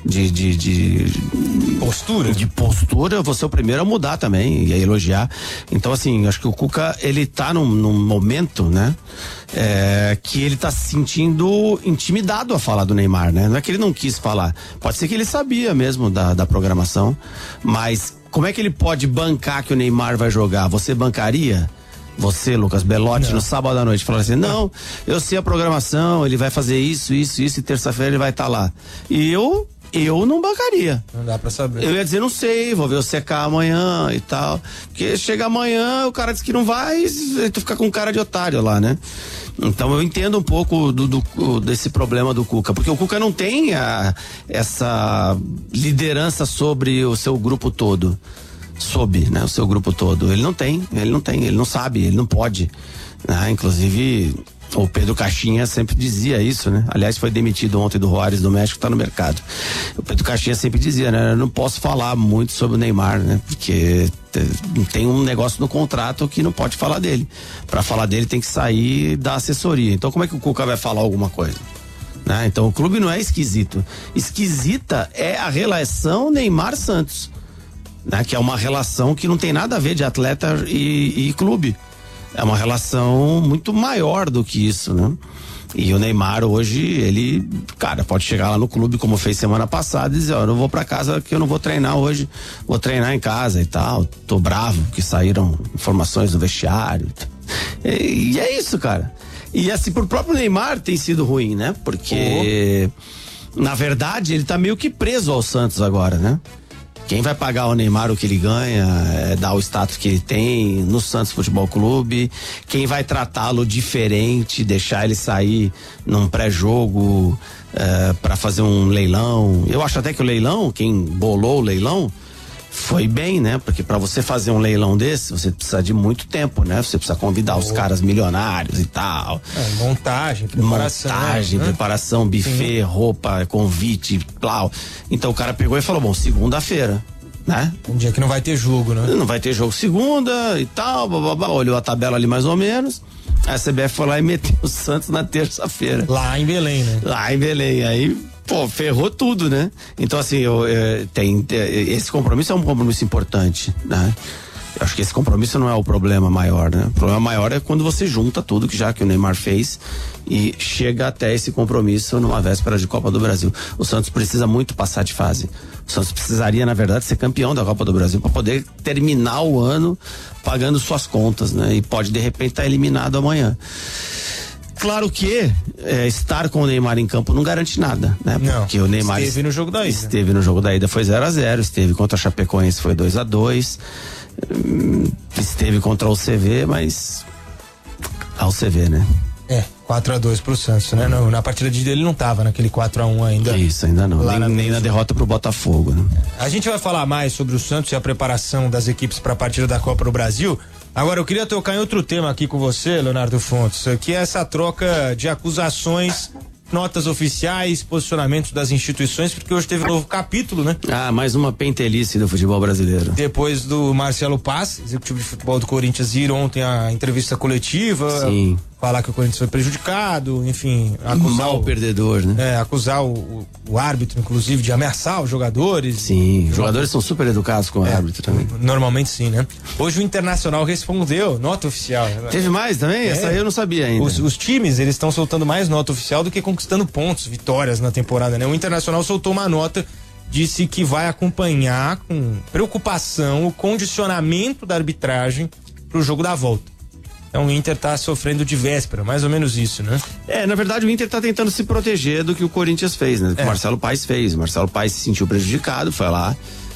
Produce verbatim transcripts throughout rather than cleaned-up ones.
de, de, de postura, de postura, eu vou ser o primeiro a mudar também e a elogiar. Então, assim, acho que o Cuca, ele tá num, num momento, né, é, que ele tá se sentindo intimidado a falar do Neymar, né? Não é que ele não quis falar, pode ser que ele sabia mesmo da, da programação, mas como é que ele pode bancar que o Neymar vai jogar? Você bancaria? Você, Lucas Belotti, não. no sábado à noite, falar assim, não, eu sei a programação, ele vai fazer isso, isso, isso, e terça-feira ele vai estar tá lá. E eu, eu não bancaria. Não dá pra saber. Eu ia dizer, não sei, vou ver o C K amanhã e tal. Porque chega amanhã, o cara diz que não vai, e tu fica com cara de otário lá, né? Então eu entendo um pouco do, do, desse problema do Cuca, porque o Cuca não tem a, essa liderança sobre o seu grupo todo. Sob, né, o seu grupo todo. Ele não tem, ele não tem, ele não sabe, ele não pode, né? Inclusive o Pedro Caixinha sempre dizia isso, né? Aliás, foi demitido ontem do Juárez do México, tá no mercado. O Pedro Caixinha sempre dizia, né? Eu não posso falar muito sobre o Neymar, né? Porque tem um negócio no contrato que não pode falar dele. Para falar dele tem que sair da assessoria. Então como é que o Cuca vai falar alguma coisa? Né? Então o clube não é esquisito. Esquisita é a relação Neymar-Santos. Né, que é uma relação que não tem nada a ver de atleta e, e clube. É uma relação muito maior do que isso, né? E o Neymar hoje, ele, cara, pode chegar lá no clube como fez semana passada e dizer, ó, eu não vou pra casa que eu não vou treinar hoje, vou treinar em casa e tal, tô bravo que saíram informações do vestiário. E, e é isso, cara. E assim, pro próprio Neymar tem sido ruim, né? Porque, oh. na verdade, ele tá meio que preso ao Santos agora, né? Quem vai pagar o Neymar o que ele ganha, é dar o status que ele tem no Santos Futebol Clube. Quem vai tratá-lo diferente, deixar ele sair num pré-jogo é, para fazer um leilão. Eu acho até que o leilão, quem bolou o leilão, foi bem, né? Porque para você fazer um leilão desse, você precisa de muito tempo, né? Você precisa convidar oh. os caras milionários e tal. É, montagem, preparação. Montagem, né? preparação, buffet, Sim. roupa, convite, plau. Então o cara pegou e falou, bom, segunda-feira, né? Um dia que não vai ter jogo, né? Não vai ter jogo segunda e tal, blá, blá, blá. Olhou a tabela ali mais ou menos. A C B F foi lá e meteu o Santos na terça-feira. Lá em Belém, né? Lá em Belém, aí... Pô, ferrou tudo, né? Então, assim, eu, eu, tem, esse compromisso é um compromisso importante, né? Eu acho que esse compromisso não é o problema maior, né? O problema maior é quando você junta tudo que já que o Neymar fez e chega até esse compromisso numa véspera de Copa do Brasil. O Santos precisa muito passar de fase. O Santos precisaria, na verdade, ser campeão da Copa do Brasil para poder terminar o ano pagando suas contas, né? E pode, de repente, estar eliminado amanhã. Claro que é, estar com o Neymar em campo não garante nada, né? Porque não, o Neymar esteve no jogo da ida. Esteve no jogo da ida, foi zero a zero, esteve contra a Chapecoense, foi dois a dois, hum, esteve contra o C V, mas ao C V, né? É, quatro a dois pro Santos, né? No, na partida de dele não tava naquele quatro a um ainda. Isso, ainda não. Nem na, nem na derrota pro Botafogo, né? A gente vai falar mais sobre o Santos e a preparação das equipes para a partida da Copa do Brasil. Agora, eu queria tocar em outro tema aqui com você, Leonardo Fontes, que é essa troca de acusações, notas oficiais, posicionamentos das instituições, porque hoje teve um novo capítulo, né? Ah, mais uma pentelice do futebol brasileiro. Depois do Marcelo Paz, executivo de futebol do Corinthians, ir ontem à entrevista coletiva. Sim. Falar que o Corinthians foi prejudicado, enfim, acusar Mal o perdedor, né? É, acusar o, o, o árbitro, inclusive, de ameaçar os jogadores. Sim, os jogadores são super educados com o é, árbitro também. Normalmente sim, né? Hoje o Internacional respondeu, nota oficial. Teve mais também? É, Essa aí eu não sabia ainda. Os, os times, eles estão soltando mais nota oficial do que conquistando pontos, vitórias na temporada, né? O Internacional soltou uma nota, disse que vai acompanhar com preocupação o condicionamento da arbitragem pro jogo da volta. Então o Inter tá sofrendo de véspera, mais ou menos isso, né? É, na verdade o Inter tá tentando se proteger do que o Corinthians fez, né? Do que é. o Marcelo Paes fez. O Marcelo Paes se sentiu prejudicado, foi lá,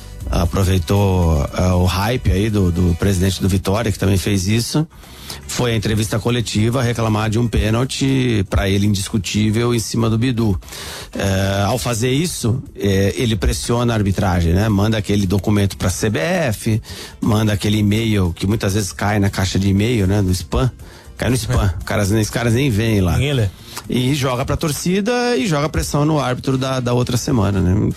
aproveitou uh, o hype aí do, do presidente do Vitória, que também fez isso. Foi à entrevista coletiva reclamar de um pênalti para ele indiscutível em cima do Bidu. É, ao fazer isso, é, ele pressiona a arbitragem, né? Manda aquele documento para a C B F, manda aquele e-mail que muitas vezes cai na caixa de e-mail, né? Do spam. Cai no spam. É. Caras, os caras nem veem lá. Ele. E joga pra torcida e joga pressão no árbitro da, da outra semana, né?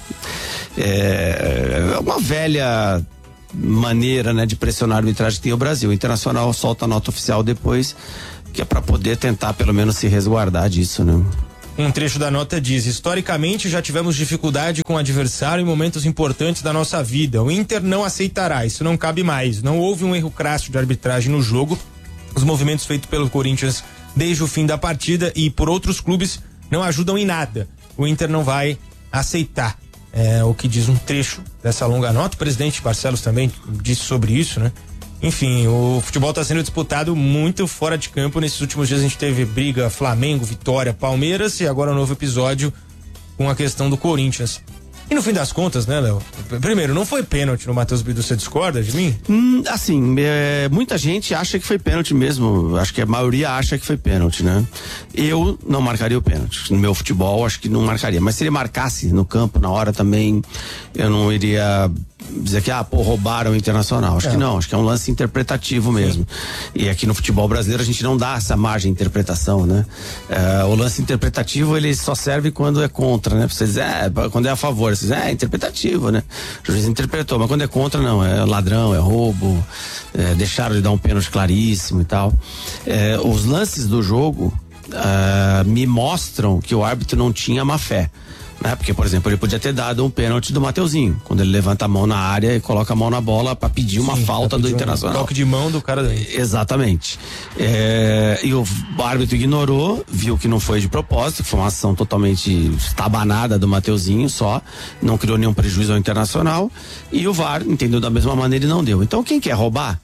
É, é uma velha maneira, né, de pressionar a arbitragem que tem o Brasil. O Internacional solta a nota oficial depois, que é para poder tentar pelo menos se resguardar disso, né? Um trecho da nota diz: historicamente já tivemos dificuldade com o adversário em momentos importantes da nossa vida. O Inter não aceitará, isso não cabe mais. Não houve um erro crasso de arbitragem no jogo. Os movimentos feitos pelo Corinthians desde o fim da partida e por outros clubes não ajudam em nada. O Inter não vai aceitar. É o que diz um trecho dessa longa nota. O presidente Barcelos também disse sobre isso, né? Enfim, o futebol está sendo disputado muito fora de campo. Nesses últimos dias a gente teve briga Flamengo, Vitória, Palmeiras e agora um novo episódio com a questão do Corinthians. E no fim das contas, né, Léo? Primeiro, não foi pênalti no Matheus Bidu, você discorda de mim? Hum, assim, é, muita gente acha que foi pênalti mesmo. Acho que a maioria acha que foi pênalti, né? Eu não marcaria o pênalti. No meu futebol, acho que não marcaria. Mas se ele marcasse no campo, na hora também, eu não iria dizer que, ah, pô, roubaram o Internacional. Acho é. que não, acho que é um lance interpretativo mesmo. Sim. E aqui no futebol brasileiro a gente não dá essa margem de interpretação, né? É, o lance interpretativo, ele só serve quando é contra, né? Pra você dizer, é, quando é a favor, você diz, é, interpretativo, né? O juiz interpretou, mas quando é contra, não, é ladrão, é roubo, é, deixaram de dar um pênalti claríssimo e tal. É, os lances do jogo uh, me mostram que o árbitro não tinha má fé. Né? Porque, por exemplo, ele podia ter dado um pênalti do Mateuzinho, quando ele levanta a mão na área e coloca a mão na bola para pedir uma Sim, falta do Internacional. Um toque de mão do cara daí. Exatamente. É, e o árbitro ignorou, viu que não foi de propósito, que foi uma ação totalmente estabanada do Mateuzinho só, não criou nenhum prejuízo ao Internacional, e o V A R entendeu da mesma maneira e não deu. Então, quem quer roubar,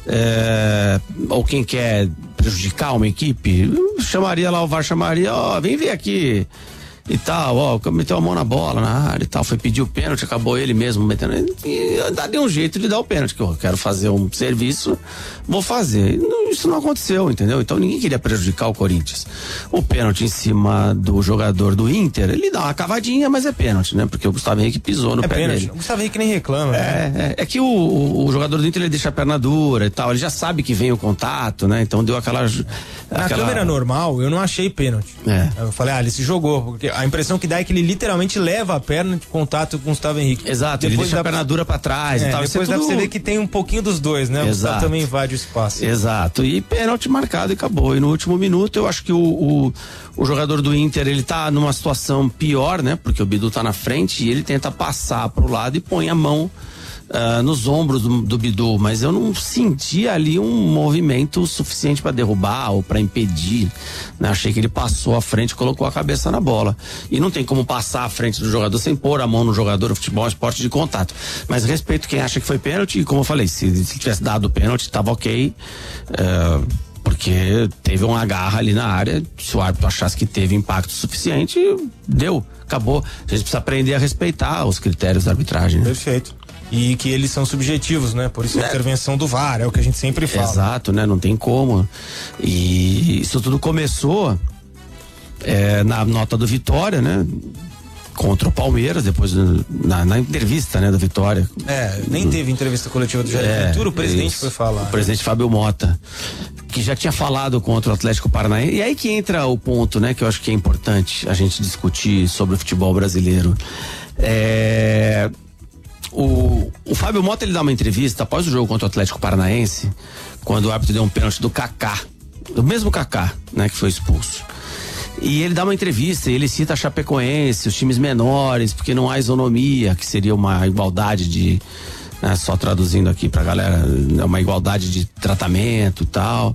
é, ou quem quer prejudicar uma equipe, chamaria lá, o V A R chamaria, ó, vem ver aqui e tal, ó, meteu a mão na bola na área e tal, foi pedir o pênalti, acabou ele mesmo metendo, e daria um jeito de dar o pênalti, que eu quero fazer um serviço, vou fazer. Não, isso não aconteceu, entendeu? Então ninguém queria prejudicar o Corinthians. O pênalti em cima do jogador do Inter, ele dá uma cavadinha, mas é pênalti, né? Porque o Gustavo Henrique pisou no é pé pênalti. dele. O Gustavo Henrique nem reclama. É, né? é, é que o, o, o jogador do Inter, ele deixa a perna dura e tal, ele já sabe que vem o contato, né? Então deu aquela... Na aquela... câmera normal, eu não achei pênalti. É. Eu falei, ah, ele se jogou, porque a impressão que dá é que ele literalmente leva a perna de contato com o Gustavo Henrique. Exato, depois ele deixa a perna dura pra trás é, e tal. Depois dá tudo... pra você ver que tem um pouquinho dos dois, né? O Gustavo também invade o espaço. Exato, e pênalti marcado e acabou. E no último minuto, eu acho que o, o, o jogador do Inter, ele tá numa situação pior, né? Porque o Bidu tá na frente e ele tenta passar pro lado e põe a mão Uh, nos ombros do, do Bidu, mas eu não senti ali um movimento suficiente para derrubar ou para impedir, né? Achei que ele passou à frente e colocou a cabeça na bola, e não tem como passar à frente do jogador sem pôr a mão no jogador. O futebol é um esporte de contato, mas respeito quem acha que foi pênalti, e como eu falei, se, se tivesse dado o pênalti, tava ok, uh, porque teve uma agarra ali na área. Se o árbitro achasse que teve impacto suficiente, deu, acabou. A gente precisa aprender a respeitar os critérios da arbitragem, né? Perfeito. E que eles são subjetivos, né? Por isso a é. intervenção do V A R, é o que a gente sempre fala. Exato, né? Não tem como. E isso tudo começou é, na nota do Vitória, né? Contra o Palmeiras, depois na, na entrevista, né, do Vitória. É, nem teve entrevista coletiva do Jair é, Ventura, o presidente isso, foi falar. O presidente Fábio Mota, que já tinha falado contra o Atlético Paranaense. E aí que entra o ponto, né, que eu acho que é importante a gente discutir sobre o futebol brasileiro. É... O, o Fábio Mota, ele dá uma entrevista após o jogo contra o Atlético Paranaense, quando o árbitro deu um pênalti do Kaká, do mesmo Kaká, né, que foi expulso. E ele dá uma entrevista e ele cita a Chapecoense, os times menores, porque não há isonomia, que seria uma igualdade de, né, só traduzindo aqui pra galera, uma igualdade de tratamento e tal.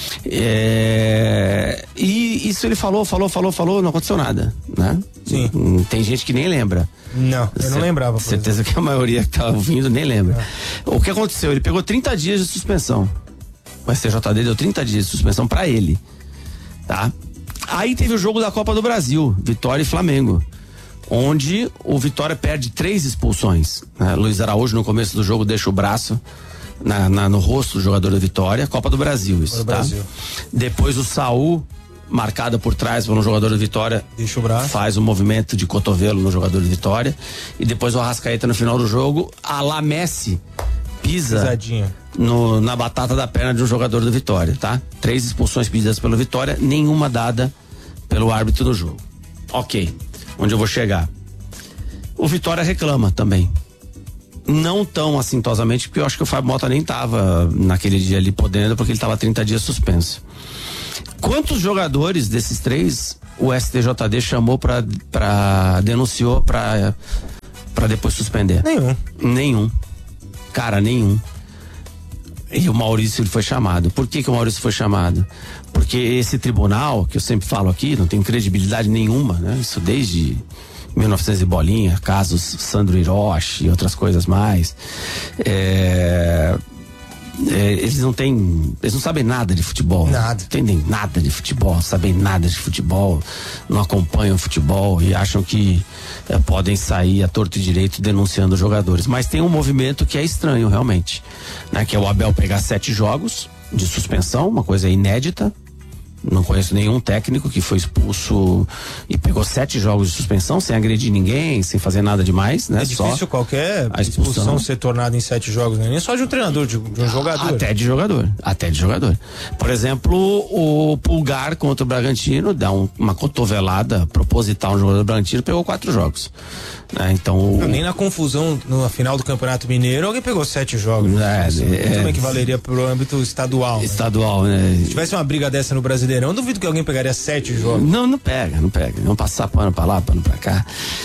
É, e isso ele falou, falou, falou, falou, não aconteceu nada, né? Sim. Tem gente que nem lembra. Não, eu não lembrava. Certeza que a maioria que tá ouvindo nem lembra. É. O que aconteceu? Ele pegou trinta dias de suspensão. O S T J D deu trinta dias de suspensão pra ele, tá? Aí teve o jogo da Copa do Brasil, Vitória e Flamengo, onde o Vitória perde três expulsões, né? Luiz Araújo no começo do jogo deixa o braço na, na, no rosto do jogador da Vitória. Copa do Brasil, isso, tá? Brasil. Depois o Saul, marcada por trás por um jogador do Vitória, deixa o braço, faz um movimento de cotovelo no jogador do Vitória, e depois o Arrascaeta no final do jogo, a lá Messi pisa no, na batata da perna de um jogador do Vitória, tá? Três expulsões pedidas pelo Vitória, nenhuma dada pelo árbitro do jogo. Ok, onde eu vou chegar? O Vitória reclama também. Não tão assintosamente, porque eu acho que o Fábio Mota nem tava naquele dia ali podendo, porque ele tava trinta dias suspenso. Quantos jogadores desses três o S T J D chamou pra, pra denunciou pra, pra depois suspender? Nenhum. Nenhum. Cara, nenhum. E o Maurício ele foi chamado. Por que que o Maurício foi chamado? Porque esse tribunal, que eu sempre falo aqui, não tem credibilidade nenhuma, né? Isso desde mil e novecentos e bolinha, casos Sandro Hiroshi e outras coisas mais. É... É, eles não têm, eles não sabem nada de futebol, nada. Não entendem nada de futebol, não sabem nada de futebol, não acompanham futebol e acham que é, podem sair a torto e direito denunciando os jogadores. Mas tem um movimento que é estranho realmente, né? Que é o Abel pegar sete jogos de suspensão, uma coisa inédita. Não conheço nenhum técnico que foi expulso e pegou sete jogos de suspensão sem agredir ninguém, sem fazer nada demais, né? É difícil só qualquer a expulsão. expulsão ser tornada em sete jogos, né? Nem só de um treinador, de, de um jogador. Até de jogador, até de jogador. Por exemplo, o Pulgar contra o Bragantino dá um, uma cotovelada proposital no jogador do Bragantino, pegou quatro jogos. Né? Então, não, nem na confusão na final do Campeonato Mineiro alguém pegou sete jogos. É, é, também é, que valeria pro âmbito estadual. Estadual, né? né? Se tivesse uma briga dessa no Brasileirão, duvido que alguém pegaria sete jogos. Não, não pega, não pega. Não passar pano pra lá, pano pra cá.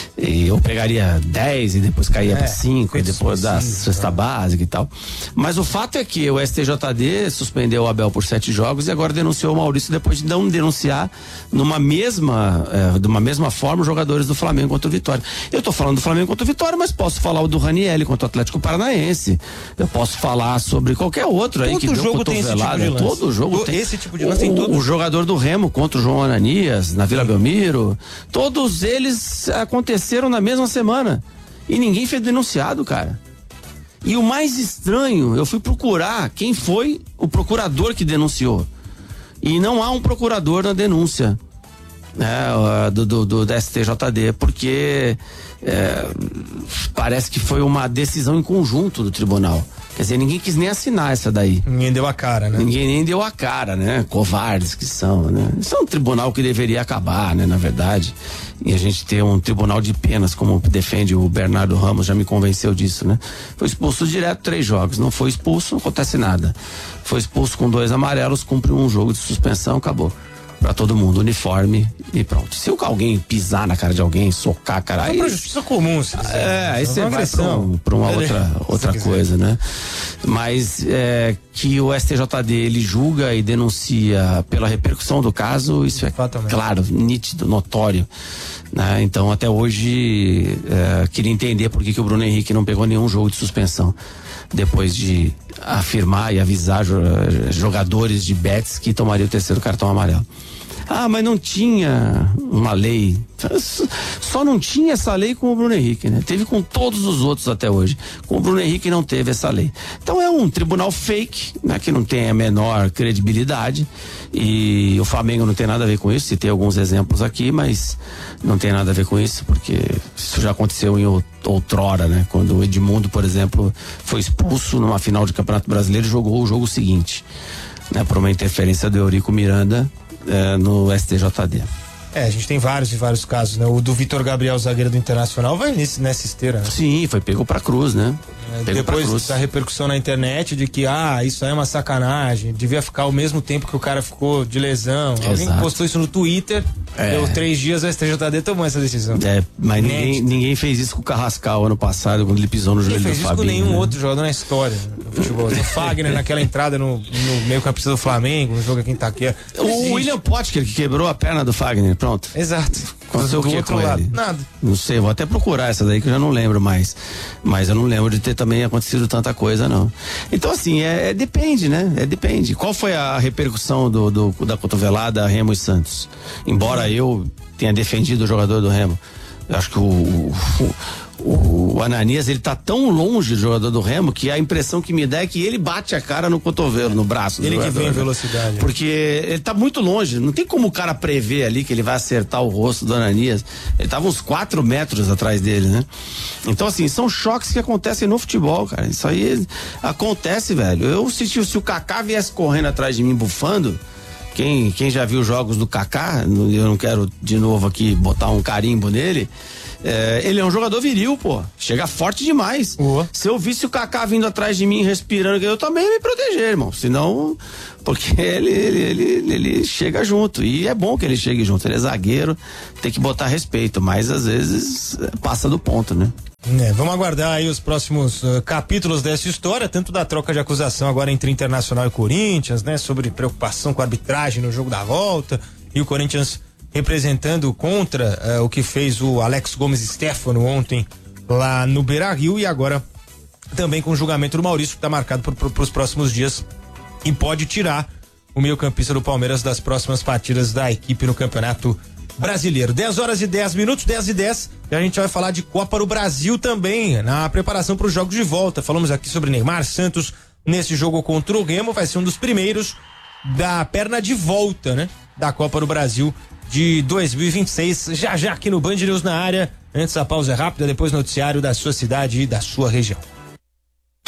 E eu pegaria dez e depois caía é, pra cinco, e depois da cesta básica e tal. Mas o fato é que o S T J D suspendeu o Abel por sete jogos e agora denunciou o Maurício depois de não denunciar numa mesma, é, de uma mesma forma os jogadores do Flamengo contra o Vitória. Eu tô falando do Flamengo contra o Vitória, mas posso falar o do Ranielli contra o Atlético Paranaense. Eu posso falar sobre qualquer outro aí todo que deu jogo tem esse tipo de lance. Todo jogo o, tem. Esse tipo de lance tem todo. O jogador do Remo contra o João Ananias na Vila Belmiro, todos eles aconteceram na mesma semana e ninguém foi denunciado, cara. E o mais estranho, eu fui procurar quem foi o procurador que denunciou e não há um procurador na denúncia, né, do, do, do, do S T J D, porque é, parece que foi uma decisão em conjunto do tribunal. Quer dizer, ninguém quis nem assinar essa daí. Ninguém deu a cara, né? Ninguém nem deu a cara, né? Covardes que são, né? Isso é um tribunal que deveria acabar, né? Na verdade. E a gente ter um tribunal de penas, como defende o Bernardo Ramos, já me convenceu disso, né? Foi expulso direto três jogos. Não foi expulso, não acontece nada. Foi expulso com dois amarelos, cumpriu um jogo de suspensão, acabou. Pra todo mundo, uniforme e pronto. Se alguém pisar na cara de alguém, socar a cara, aí... É pra justiça comum, se quiser. É, aí você vai pra, um, pra uma outra, outra coisa, né? Mas é, que o S T J D, ele julga e denuncia pela repercussão do caso, isso é claro, nítido, notório, né? Então, até hoje, é, queria entender por que, que o Bruno Henrique não pegou nenhum jogo de suspensão depois de afirmar e avisar jogadores de Betis que tomaria o terceiro cartão amarelo. Ah, mas não tinha uma lei. Só não tinha essa lei com o Bruno Henrique, né? Teve com todos os outros até hoje. Com o Bruno Henrique não teve essa lei. Então é um tribunal fake, né? Que não tem a menor credibilidade. E o Flamengo não tem nada a ver com isso. Citei alguns exemplos aqui, mas não tem nada a ver com isso, porque isso já aconteceu em outrora, né? Quando o Edmundo, por exemplo, foi expulso numa final de Campeonato Brasileiro e jogou o jogo seguinte, né? Por uma interferência do Eurico Miranda É, no S T J D. É, a gente tem vários e vários casos, né? O do Vitor Gabriel, zagueiro do Internacional, vai nesse, nessa esteira, né? Sim, foi pego pra cruz, né? É, depois da repercussão na internet de que, ah, isso aí é uma sacanagem, devia ficar o mesmo tempo que o cara ficou de lesão. Exato. Alguém postou isso no Twitter, é. Deu três dias, o S T J D tomou essa decisão. É, mas ninguém, ninguém fez isso com o Carrascal ano passado, quando ele pisou no joelho do Fabinho. Não fez isso com nenhum né? outro jogador na história do futebol. O Fagner naquela entrada no, no meio campista do Flamengo, no jogo aqui em Itaquera. O William Potker que quebrou a perna do Fagner, pronto. Exato. Aconteceu o que com lado? ele? Nada. Não sei, vou até procurar essa daí que eu já não lembro mais. Mas eu não lembro de ter também acontecido tanta coisa, não. Então, assim, é, é depende, né? É depende. Qual foi a repercussão do, do, da cotovelada Remo e Santos? Embora eu tenha defendido o jogador do Remo, eu acho que o, o, o, o Ananias, ele tá tão longe do jogador do Remo que a impressão que me dá é que ele bate a cara no cotovelo, no braço do ele jogador. Ele que vem em velocidade. Porque ele tá muito longe, não tem como o cara prever ali que ele vai acertar o rosto do Ananias. Ele tava uns quatro metros atrás dele, né? Então, assim, são choques que acontecem no futebol, cara. Isso aí acontece, velho. Eu, se, se o Kaká viesse correndo atrás de mim bufando, Quem, quem já viu jogos do Kaká, eu não quero de novo aqui botar um carimbo nele, É, ele é um jogador viril, pô. Chega forte demais. Uhum. Se eu visse o Kaká vindo atrás de mim respirando, eu também ia me proteger, irmão. Senão, porque ele, ele, ele, ele chega junto. E é bom que ele chegue junto. Ele é zagueiro, tem que botar respeito, mas às vezes passa do ponto, né? É, vamos aguardar aí os próximos uh, capítulos dessa história, tanto da troca de acusação agora entre Internacional e Corinthians, né? Sobre preocupação com a arbitragem no jogo da volta e o Corinthians representando contra uh, o que fez o Alex Gomes Stefano ontem lá no Beira-Rio, e agora também com o julgamento do Maurício, que está marcado para os próximos dias e pode tirar o meio-campista do Palmeiras das próximas partidas da equipe no Campeonato Brasileiro. dez horas e dez minutos, dez e dez, e a gente vai falar de Copa do Brasil também, na preparação para os jogos de volta. Falamos aqui sobre Neymar Santos nesse jogo contra o Remo, vai ser um dos primeiros da perna de volta, né? Da Copa do Brasil de dois mil e vinte e seis, já já aqui no Band News na área. Antes a pausa rápida, depois noticiário da sua cidade e da sua região.